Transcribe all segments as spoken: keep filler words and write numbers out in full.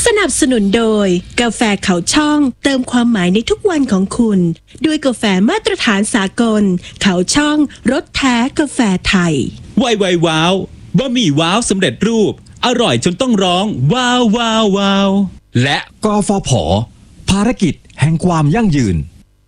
สนับสนุนโดยกาแฟเขาช่องเติมความหมายในทุกวันของคุณด้วยกาแฟมาตรฐานสากลเขาช่องรสแท้กาแฟไทยไวไวว้าวบะหมี่ว้าวสำเร็จรูปอร่อยจนต้องร้องว้าวว้าวว้าวและกฟผ.ภารกิจแห่งความยั่งยืน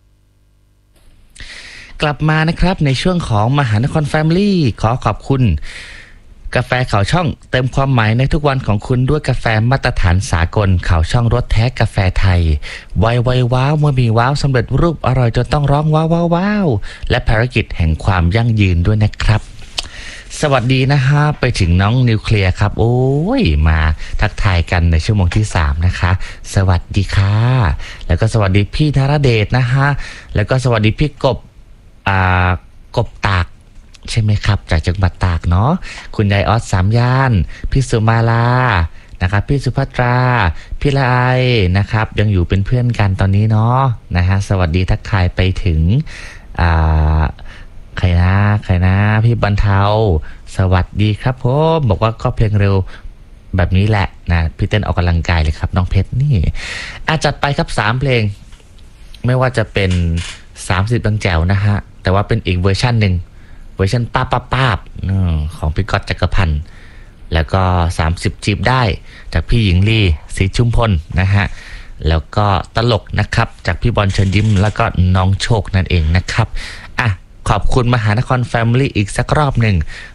กลับมานะครับในช่วงของมหานครแฟมิลี่ขอขอบคุณกาแฟเขาช่องเติมความหมายในทุกวันของคุณด้วยกาแฟมาตรฐานสากลเขาช่องรสแท้กาแฟไทยไวไวว้าวเมื่อมีว้าวสำเร็จรูปอร่อยจนต้องร้องว้าวว้าวว้าวและภารกิจแห่งความยั่งยืนด้วยนะครับสวัสดีนะฮะไปถึงน้องนิวเคลียร์ครับโอ้ยมาทักทายกันในชั่วโมงที่สามนะคะสวัสดีค่ะแล้วก็สวัสดีพี่ธารเดชนะฮะแล้วก็สวัสดีพี่กบอ่ากบตากใช่ไหมครับจากจังหวัดตากเนาะคุณยายออสสามย่านพี่สุมาลานะครับพี่สุภัตราพี่ละไอนะครับยังอยู่เป็นเพื่อนกันตอนนี้เนาะนะฮะสวัสดีทักทายไปถึงอ่าใครนะใครนะพี่บรรเทาสวัสดีครับผมบอกว่าก็เพลงเร็วแบบนี้แหละนะพี่เต้นออกกำลังกายเลยครับน้องเพชรนี่อาจัดไปครับสามเพลงไม่ว่าจะเป็นสามสิบบังแจ๋วนะฮะแต่ว่าเป็นอีกเวอร์ชันหนึ่งเวอร์ชันป้าป้าป้าบของพี่ก๊อตจักรพันธ์แล้วก็สามสิบจีบได้จากพี่หญิงลีศรีชุมพลนะฮะแล้วก็ตลกนะครับจากพี่บอลเชิญยิ้มแล้วก็น้องโชคนั่นเองนะครับอ่ะขอบคุณมหานครแฟมิลี่อีกสักรอบหนึ่ง